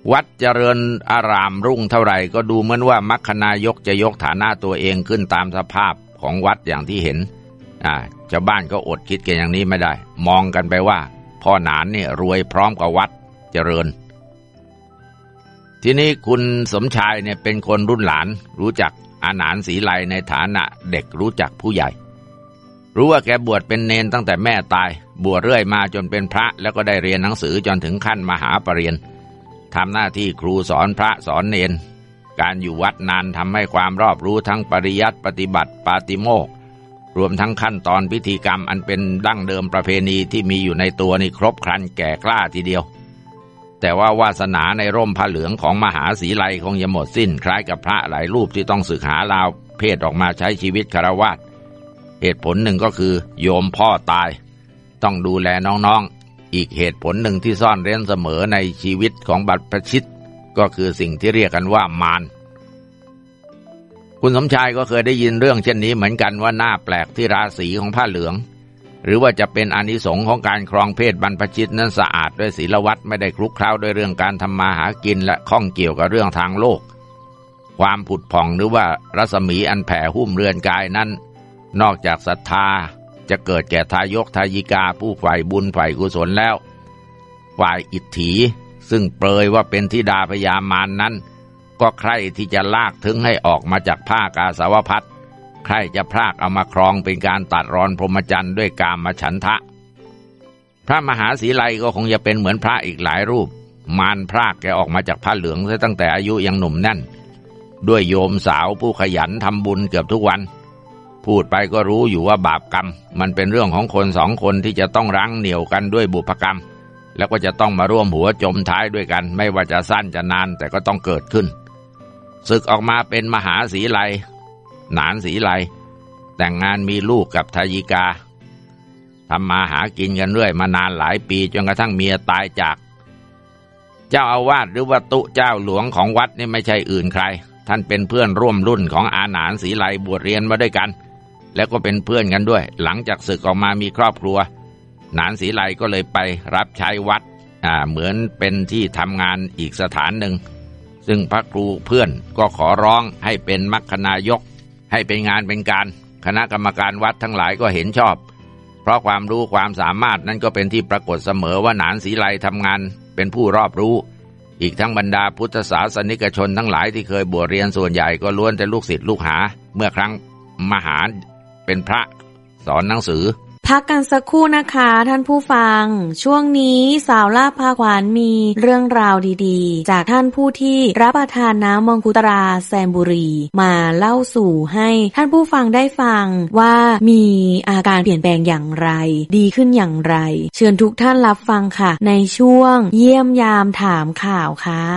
วัดเจริญอารามรุ่งเท่าไหร่ก็ดูเหมือนว่ามัคคณายกจะยกฐานะตัวเองขึ้นตามสภาพของวัดอย่างที่เห็นชาวบ้านก็อดคิดกันอย่างนี้ไม่ได้มองกันไปว่าพ่อหนานเนี่ยรวยพร้อมกับวัดเจริญทีนี้คุณสมชายเนี่ยเป็นคนรุ่นหลานรู้จักอาหนานศรีไลในฐานะเด็กรู้จักผู้ใหญ่รู้ว่าแกบวชเป็นเนนตั้งแต่แม่ตายบวชเรื่อยมาจนเป็นพระแล้วก็ได้เรียนหนังสือจนถึงขั้นมหาปรริญญาทำหน้าที่ครูสอนพระสอนเนนการอยู่วัดนานทำให้ความรอบรู้ทั้งปริยัติปฏิบัติปาติโมกข์รวมทั้งขั้นตอนพิธีกรรมอันเป็นดั้งเดิมประเพณีที่มีอยู่ในตัวนี่ครบครันแก่กล้าทีเดียวแต่ว่าวาสนาในร่มผ้าเหลืองของมหาศรีไลคงจะหมดสิ้นคล้ายกับพระหลายรูปที่ต้องสึกหาลาวเพศออกมาใช้ชีวิตฆราวาสเหตุผลหนึ่งก็คือโยมพ่อตายต้องดูแลน้องๆอีกเหตุผลหนึ่งที่ซ่อนเร้นเสมอในชีวิตของบรรพชิตก็คือสิ่งที่เรียกกันว่ามารคุณสมชายก็เคยได้ยินเรื่องเช่นนี้เหมือนกันว่าน่าแปลกที่ราศีของผ้าเหลืองหรือว่าจะเป็นอานิสงส์ของการครองเพศบรรพชิตนั้นสะอาดด้วยศีลวัตรไม่ได้คลุกเคล้าด้วยเรื่องการทำมาหากินและข้องเกี่ยวกับเรื่องทางโลกความผุดผ่องหรือว่ารัศมีอันแผ่หุ้มเรือนกายนั้นนอกจากศรัทธาจะเกิดแก่ทายกทายิกาผู้ใฝ่บุญใฝ่กุศลแล้วฝ่ายอิทธิซึ่งเปรยว่าเป็นธิดาพญามารนั้นก็ใคร่ที่จะลากถึงให้ออกมาจากผ้ากาสาวพัสต์ใคร่จะพรากเอามาครองเป็นการตัดรอนพรหมจรรย์ด้วยกามฉันทะพระมหาศรีไลก็คงจะเป็นเหมือนพระอีกหลายรูปมารพรากแกออกมาจากผ้าเหลืองซะตั้งแต่อายุยังหนุ่มแน่นด้วยโยมสาวผู้ขยันทำบุญเกือบทุกวันพูดไปก็รู้อยู่ว่าบาปกรรมมันเป็นเรื่องของคนสองคนที่จะต้องรั้งเหนี่ยวกันด้วยบุพกรรมแล้วก็จะต้องมาร่วมหัวจมท้ายด้วยกันไม่ว่าจะสั้นจะนานแต่ก็ต้องเกิดขึ้นศึกออกมาเป็นมหาศรีไลหนานศรีไลแต่งงานมีลูกกับทายิกาทำมาหากินกันเรื่อยมานานหลายปีจนกระทั่งเมียตายจากเจ้าอาวาสหรือว่าตุเจ้าหลวงของวัดนี่ไม่ใช่อื่นใครท่านเป็นเพื่อนร่วมรุ่นของอาหนานศรีไลบวชเรียนมาด้วยกันแล้วก็เป็นเพื่อนกันด้วยหลังจากศึกออกมามีครอบครัวหนานศรีไลก็เลยไปรับใช้วัดเหมือนเป็นที่ทำงานอีกสถานหนึ่งซึ่งพระครูเพื่อนก็ขอร้องให้เป็นมัคคณายกให้เป็นงานเป็นการคณะกรรมการวัดทั้งหลายก็เห็นชอบเพราะความรู้ความสามารถนั้นก็เป็นที่ปรากฏเสมอว่าหนานศรีไลทำงานเป็นผู้รอบรู้อีกทั้งบรรดาพุทธศาสนิกชนทั้งหลายที่เคยบวชเรียนส่วนใหญ่ก็ล้วนแต่ลูกศิษย์ลูกหาเมื่อครั้งมหาเป็นพระสอนหนังสือพักกันสักครู่นะคะท่านผู้ฟังช่วงนี้สาวลาภพาขวานมีเรื่องราวดีๆจากท่านผู้ที่รับประทานน้ำมังคุตราแซมบุรีมาเล่าสู่ให้ท่านผู้ฟังได้ฟังว่ามีอาการเปลี่ยนแปลงอย่างไรดีขึ้นอย่างไรเชิญทุกท่านรับฟังค่ะในช่วงเยี่ยมยามถามข่าวค่ะ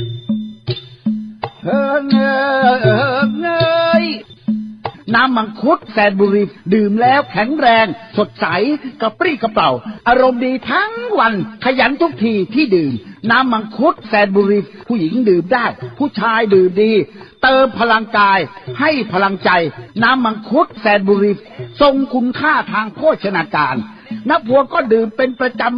น้ำมังคุดแซนบุรีดื่มแล้วแข็งแรงสดใสกระปรี้กระเปร่าอารมณ์ดีทั้งวันขยันทุกทีที่ดื่มน้ำมังคุดแซนบุรีผู้หญิงดื่มได้ผู้ชายดื่มดีเติมพลังกายให้พลังใจน้ำมังคุดแซนบุรีทรงคุณค่าทางโภชนาการนักพวงก็ดื่มเป็นประจำ